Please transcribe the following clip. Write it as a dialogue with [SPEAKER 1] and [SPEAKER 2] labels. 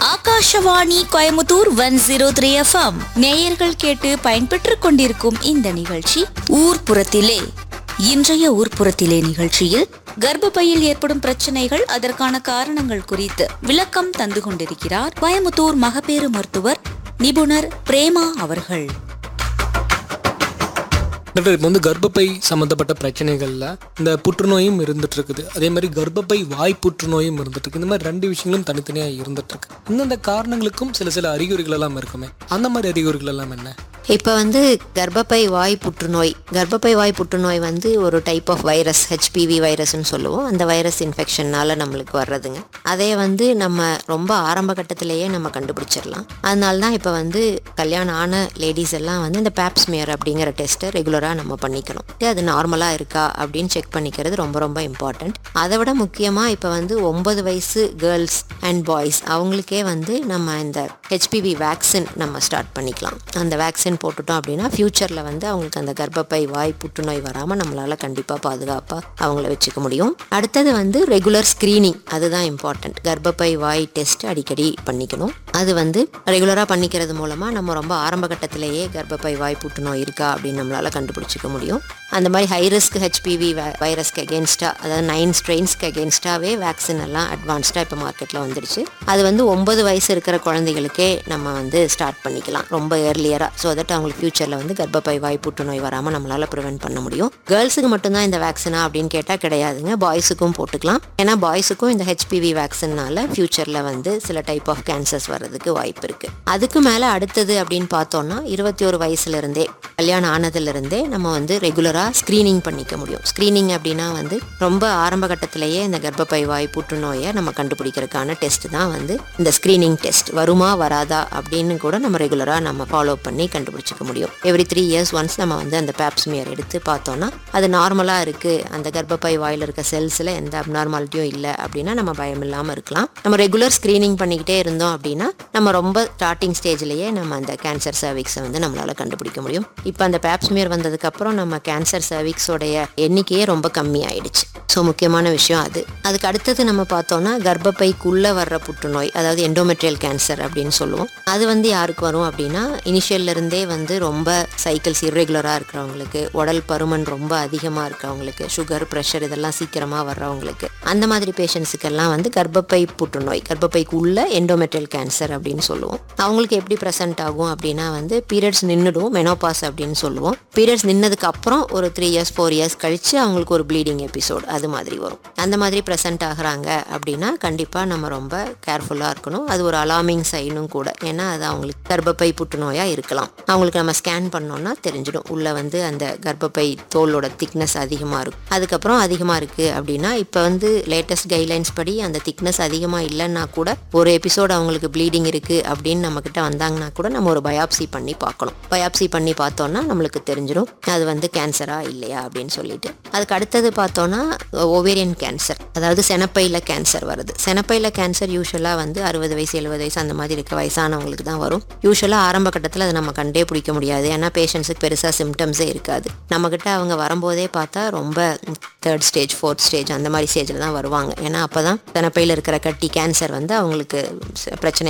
[SPEAKER 1] Akashvani Coimbatore 103 FM நேயர்கள் கேட்டு பயன்பெற்றுக் கொண்டிருக்கும் இந்த நிகழ்ச்சி ஊர்ப்புறத்திலே. இன்றைய ஊர்ப்புறத்திலே நிகழ்ச்சியில் கர்ப்பப்பையில் ஏற்படும் பிரச்சனைகள், அதற்கான காரணங்கள் குறித்து விளக்கம் தந்து கொண்டிருக்கிறார் கோயமுத்தூர் மகப்பேறு மருத்துவர் நிபுணர் பிரேமா அவர்கள்.
[SPEAKER 2] இப்போ கர்ப்பப்பை சம்மந்தப்பட்ட பிரச்சனைகளில் இந்த புற்றுநோயும் இருந்துட்டு இருக்குது, அதே மாதிரி கர்ப்பப்பை வாய் புற்றுநோயும் இருந்துட்டு இருக்கு. இந்த மாதிரி ரெண்டு விஷயங்களும் தனித்தனியாக இருந்துட்டு இருக்கு. இந்தந்த காரணங்களுக்கும் சில அறிகுறிகள் எல்லாம் இருக்குமே, அந்த மாதிரி அறிகுறிகள் எல்லாம் என்ன?
[SPEAKER 3] இப்போ கர்ப்பப்பை வாய் புற்றுநோய், கர்ப்பப்பை வாய் புற்றுநோய் ஒரு டைப் ஆஃப் வைரஸ், ஹெச்பிவி வைரஸ்ன்னு சொல்லுவோம். அந்த வைரஸ் இன்ஃபெக்ஷன்னால நம்மளுக்கு வர்றதுங்க. அதே நம்ம ரொம்ப ஆரம்ப கட்டத்திலேயே நம்ம கண்டுபிடிச்சிடலாம். அதனால தான் இப்போ கல்யாணம் ஆன லேடிஸ் எல்லாம் இந்த பேப்ஸ்மியர் அப்படிங்கிற டெஸ்ட்டை ரெகுலராக நம்ம பண்ணிக்கணும். அது நார்மலாக இருக்கா அப்படின்னு செக் பண்ணிக்கிறது ரொம்ப ரொம்ப இம்பார்ட்டண்ட். அதை விட முக்கியமாக இப்போ 9 வயசு கேர்ள்ஸ் அண்ட் பாய்ஸ் அவங்களுக்கே நம்ம இந்த ஹெச்பிவி வேக்சின் நம்ம ஸ்டார்ட் பண்ணிக்கலாம். அந்த வேக்சின் போட்டுட்டோம் அப்படின்னா ஃபியூச்சரில் அவங்களுக்கு அந்த கர்ப்பப்பை வாய் புற்றுநோய் வராமல் நம்மளால் கண்டிப்பாக பாதுகாப்பாக அவங்கள வச்சுக்க முடியும். அடுத்தது ரெகுலர் ஸ்க்ரீனிங், அதுதான் இம்பார்ட்டண்ட். கர்ப்பப்பை வாய் டெஸ்ட் அடிக்கடி பண்ணிக்கணும். அது ரெகுலராக பண்ணிக்கிறது மூலமாக நம்ம ரொம்ப ஆரம்ப கட்டத்திலேயே கர்ப்பப்பை வாய் புற்றுநோய் இருக்கா அப்படின்னு நம்மளால் கண்டுபிடிச்சிக்க முடியும். அந்த மாதிரி ஹை ரிஸ்க் ஹெச்பிவி வைரஸ்க்கு அகேன்ஸ்டாக, அதாவது 9 ஸ்ட்ரெயின்ஸ்க்கு அகேன்ஸ்டாகவே வேக்சின் எல்லாம் அட்வான்ஸ்டாக இப்போ மார்க்கெட்டில் வந்துடுச்சு. அது 9 வயசு இருக்கிற குழந்தைகளுக்கே நம்ம ஸ்டார்ட் பண்ணிக்கலாம் ரொம்ப ஏர்லியராக. ஸோ தட் அவங்களுக்கு ஃபியூச்சரில் கர்ப்பப்பை வாய் புற்றுநோய் வராமல் நம்மளால் ப்ரிவென்ட் பண்ண முடியும். கேர்ள்ஸுக்கு மட்டும்தான் இந்த வேக்சினா அப்படின்னு கேட்டால் கிடையாதுங்க, பாய்ஸுக்கும் போட்டுக்கலாம். ஏன்னா பாய்ஸுக்கும் இந்த ஹெச்பிவி வேக்சின்னால ஃபியூச்சரில் சில டைப் ஆஃப் கேன்சர்ஸ் வர்றதுக்கு வாய்ப்பு இருக்குது. அதுக்கு மேலே அடுத்தது அப்படின்னு பார்த்தோம்னா 21 வயசுலேருந்தே, கல்யாணம் ஆனதுலேருந்தே நம்ம ரெகுலராக ஸ்க்ரீனிங் பண்ணிக்க முடியும். ஸ்க்ரீனிங் அப்படின்னா ரொம்ப ஆரம்ப கட்டத்திலேயே இந்த கர்ப்பப்பை வாய் புற்றுநோயை நம்ம கண்டுபிடிக்கிறதுக்கான டெஸ்ட் தான் இந்த ஸ்க்ரீனிங் டெஸ்ட். வருமா வராதா அப்படின்னு கூட நம்ம ரெகுலராக நம்ம ஃபாலோ பண்ணி கண்டுபிடிச்சிக்க முடியும். எவ்ரி 3 இயர்ஸ் ஒன்ஸ் நம்ம அந்த பேப்ஸ்மியர் எடுத்து பார்த்தோம்னா அது நார்மலாக இருக்குது, அந்த கர்ப்பப்பை வாயில் இருக்க செல்ஸில் எந்த அப்நார்மாலிட்டியும் இல்லை அப்படின்னா நம்ம பயம் இல்லாமல் இருக்கலாம். நம்ம ரெகுலர் ஸ்க்ரீனிங் பண்ணிக்கிட்டே இருந்தோம் அப்படின்னா நம்ம ரொம்ப ஸ்டார்டிங் ஸ்டேஜ்லேயே நம்ம அந்த கேன்சர் சர்விக்ஸை நம்மளால் கண்டுபிடிக்க முடியும். இப்போ அந்த பேப்ஸ்மியர் வந்ததுக்கப்புறம் நம்ம கேன்சர் சர்விக்ஸோடைய எண்ணிக்கையே ரொம்ப கம்மி ஆயிடுச்சு. ஸோ முக்கியமான விஷயம் அது. அதுக்கு அடுத்தது நம்ம பார்த்தோம்னா கர்ப்பப்பைக்குள்ளே வர்ற புற்றுநோய், அதாவது எண்டோமெட்ரியல் கேன்சர் அப்படின்னு சொல்லுவோம். அது யாருக்கு வரும் அப்படின்னா இனிஷியல்லேருந்தே ரொம்ப சைக்கிள்ஸ் இர்ரெகுலராக இருக்கிறவங்களுக்கு, உடல் பருமன் ரொம்ப அதிகமாக இருக்கிறவங்களுக்கு, சுகர் ப்ரெஷர் இதெல்லாம் சீக்கிரமாக வர்றவங்களுக்கு, அந்த மாதிரி பேஷண்ட்ஸுக்கெல்லாம் கர்ப்பப்பை புற்றுநோய், கர்ப்பப்பைக்குள்ள எண்டோமெட்ரியல் கேன்சர் அப்படின்னு சொல்லுவோம். அவங்களுக்கு எப்படி ப்ரெசென்ட் ஆகும் அப்படின்னா பீரியட்ஸ் நின்றுடும், மெனோபாஸ் அப்படின்னு சொல்லுவோம். பீரியட்ஸ் நின்னதுக்கு அப்புறம் ஒரு 3 இயர்ஸ் 4 இயர்ஸ் கழிச்சு அவங்களுக்கு ஒரு ப்ளீடிங் எபிசோட் அது மாதிரி வரும். அந்த மாதிரி ப்ரெசென்ட் ஆகுறாங்க அப்படின்னா கண்டிப்பாக நம்ம ரொம்ப கேர்ஃபுல்லாக இருக்கணும். அது ஒரு அலார்மிங் சைனும் கூட. ஏன்னா அது அவங்களுக்கு கர்ப்பப்பை புற்றுநோயாக இருக்கலாம். அவங்களுக்கு நம்ம ஸ்கேன் பண்ணோம்னா தெரிஞ்சிடும், உள்ள அந்த கர்ப்பப்பை தோலோட திக்னஸ் அதிகமாக இருக்கும். அதுக்கப்புறம் அதிகமாக இருக்குது அப்படின்னா இப்போ லேட்டஸ்ட் கைட்லைன்ஸ் படி அந்த திக்னஸ் அதிகமாக இல்லைன்னா கூட ஒரு எபிசோட் அவங்களுக்கு ப்ளீடிங் இருக்குது அப்படின்னு நம்மக்கிட்ட வந்தாங்கன்னா கூட நம்ம ஒரு பயாப்சி பண்ணி பார்க்கணும். பயாப்சி பண்ணி பார்த்தோன்னா நம்மளுக்கு தெரிஞ்சிடும் அது கேன்சரா இல்லையா அப்படின்னு சொல்லிட்டு. அதுக்கு அடுத்தது பார்த்தோன்னா ஓவேரியன் கேன்சர், அதாவது செனப்பையில் கேன்சர் வருது. செனப்பையில் கேன்சர் யூஸ்வலாக 60 வயசு 70 வயசு அந்த மாதிரி இருக்க வயசானவங்களுக்கு தான் வரும். யூஸ்வலாக ஆரம்ப கட்டத்தில் அதை நம்ம கண்டே பிடிக்க முடியாது. ஏன்னா பேஷண்ட்ஸுக்கு பெருசாக சிம்டம்ஸே இருக்காது. நம்மக்கிட்ட அவங்க வரும்போதே பார்த்தா ரொம்ப 3rd ஸ்டேஜ் 4th ஸ்டேஜ் அந்த மாதிரி ஸ்டேஜில் தான் வருவாங்க. ஏன்னா அப்போ தான் செனப்பையில் இருக்கிற கட்டி கேன்சர் அவங்களுக்கு பிரச்சனை